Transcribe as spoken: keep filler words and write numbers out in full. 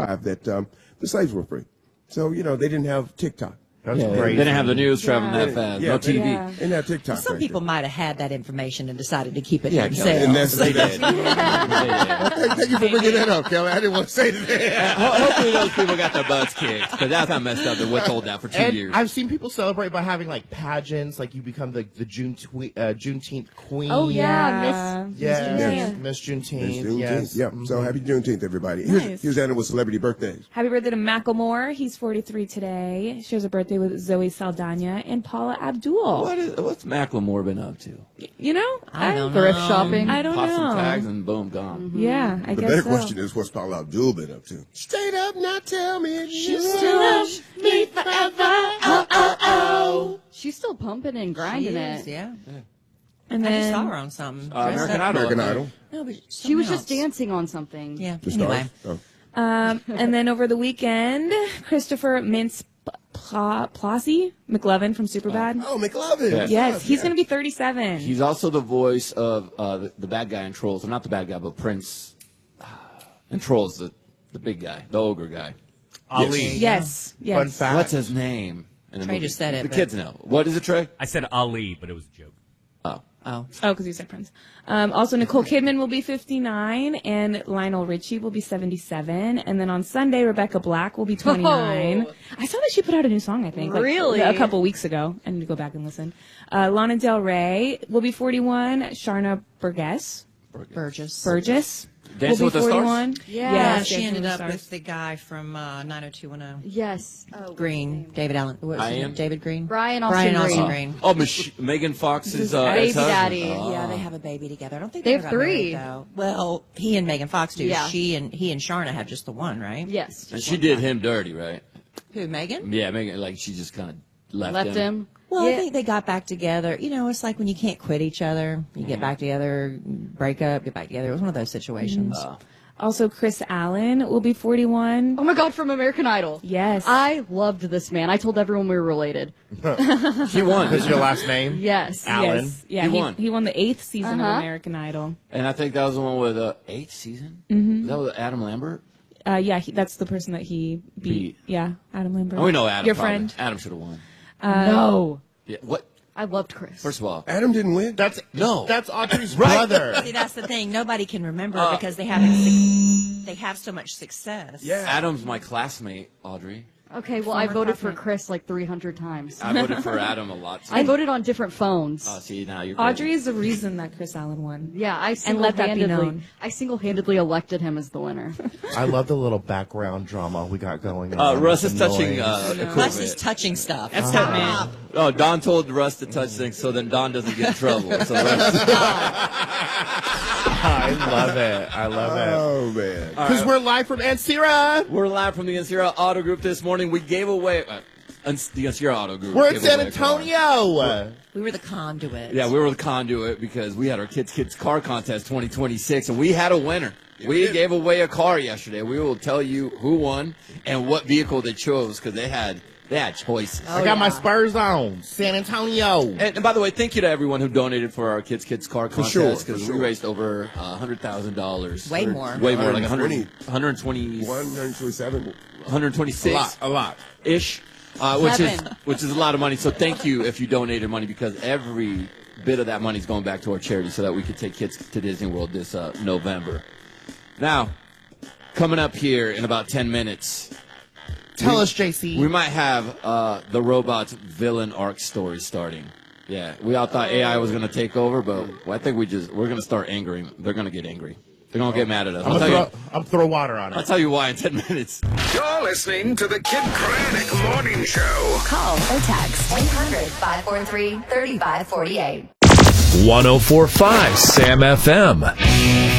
thirty-five that um, the slaves were free. So, you know, they didn't have TikTok. That's yeah, crazy. They didn't have the news traveling Yeah. that fast. Yeah, no T V. Yeah. And that TikTok. Some right people there. might have had that information and decided to keep it Yeah, to Kelly. And themselves. that's, They that's, did. They did. Thank you for bringing that up, Kelly. I didn't want to say that. Ho- Hopefully those people got their butts kicked because that's not messed up. They withhold that for two And years. I've seen people celebrate by having like pageants, like you become the the June twe- uh, Juneteenth queen. Oh, yeah. Yeah. Miss, yeah, Juneteenth. Miss Juneteenth. It's Juneteenth. Yes. Yep. So happy Juneteenth, everybody. Here's, Nice. here's Anna with celebrity birthdays. Happy birthday to Macklemore. He's forty-three today. Shares a birthday with Zoe Saldana and Paula Abdul. What is, what's Macklemore been up to? You know? I don't Thrift know. shopping. I don't Pop know. some tags and boom, gone. Yeah, I The guess better so. question is, what's Paula Abdul been up to? Straight up, now tell me. She's still loves me forever. Oh, oh, oh. She's still pumping and grinding She it. is, yeah. And I just then saw her on something. Uh, Dressed American up. Idol. American I think. Idol. No, but She was something just else. dancing on something. Yeah. The Anyway. stars. Oh. Um, and then over the weekend, Christopher Mintz Pla- Plossie McLovin from Superbad. Oh, McLovin. Yeah. Yes, he's Yeah. going to be thirty-seven. He's also the voice of uh, the, the bad guy in Trolls. Or not the bad guy, but Prince uh, in Trolls, the, the big guy, the ogre guy. Ali. Yes, yes. Fun fact. What's his name? In the Trey movie? just said it, The but- kids know. What is it, Trey? I said Ali, but it was a joke. Oh. Oh. Oh, because you said Prince. Um, also, Nicole Kidman will be fifty-nine, and Lionel Richie will be seventy-seven. And then on Sunday, Rebecca Black will be twenty-nine. Oh. I saw that she put out a new song, I think. like, Really? a couple weeks ago. I need to go back and listen. Uh, Lana Del Rey will be forty-one. Sharna Burgess. Burgess. Burgess. Dancing will with be the Stars? forty-one. Yeah. Yeah, Yes, she Dancing ended the up Stars. with the guy from uh, nine oh two one oh. Yes. Oh, Green, David Allen. What was his Ian? name? David Green? Brian Austin Brian Green. Austin Oh. Green. Oh, Mich- Megan Fox's uh, Baby ex-husband. daddy. Oh. Yeah, they have a baby together. I don't think They they, have ever got three. married, though. Well, he and Megan Fox do. Yeah. She and he and Sharna have just the one, right? Yes. And she did him dirty, right? Who, Megan? Yeah, Megan, like she just kind of left, Left him. Well, Yeah. I think they got back together. You know, it's like when you can't quit each other. You get back together, break up, get back together. It was one of those situations. Uh, Also, Chris Allen will be forty-one. Oh my God, from American Idol. Yes. I loved this man. I told everyone we were related. he won. Is your last name? Yes. Allen. Yes. Yeah, He he, won. he won the eighth season Uh-huh. of American Idol. And I think that was the one with uh, eighth season. Mm-hmm. That was Adam Lambert. Uh, yeah, he, that's the person that he beat. Beat. Yeah, Adam Lambert. Oh, we know Adam. Your probably. friend. Adam should have won. no. Yeah. What? I loved Chris. First of all, Adam didn't win. That's No. That's Audrey's brother. See, that's the thing. Nobody can remember Uh, because they haven't. Su- they have so much success. Yeah. Adam's my classmate, Audrey. Okay, well, I Former voted for classmate. Chris like three hundred times. I voted for Adam a lot. Too. I voted on different phones. Oh, see, now you're Audrey crazy. is the reason that Chris Allen won. Yeah, I And let that be single-handedly, known. I single-handedly elected him as the winner. I love the little background drama we got going Uh, on. Russ with is the touching noise. uh, Plus, is equipment. touching stuff. That's Stop. not me. Oh, Don told Russ to touch things so then Don doesn't get in trouble. So Russ, I love it. I love it. Oh, man. Because we're live from Ancira. we're live from the Ansira Auto Group this morning. We gave away uh, Uns- the Ansira Auto Group. We're in gave San away a car. Antonio. We were the conduit. Yeah, we were the conduit because we had our Kids Kids Car Contest twenty twenty-six, and we had a winner. We did. gave away a car yesterday. We will tell you who won and what vehicle they chose because they had they had choices. I got my Spurs on. San Antonio. And, and by the way, thank you to everyone who donated for our Kids Kids Car Contest sure, because for we sure. raised over uh, one hundred thousand dollars. Way more. Way more, like one hundred one twenty. hundred twenty, one hundred twenty-seven. one hundred twenty-six A lot. A lot. ish, uh, which is Seven. which is a lot of money. So thank you if you donated money because every bit of that money is going back to our charity so that we can take kids to Disney World this uh, November. Now, coming up here in about ten minutes, Tell we- us, J C. we might have uh, the robots villain arc story starting. Yeah, we all thought A I was going to take over, but I think we just we're going to start angering. They're going to get angry. They're going to get mad at us. I'm I'll gonna tell throw, you. I'm throw water on I'll it. tell you why in ten minutes. You're listening to the Kid Craddock Morning Show. Call or text eight hundred, five four three, three five four eight. one oh four point five Sam F M.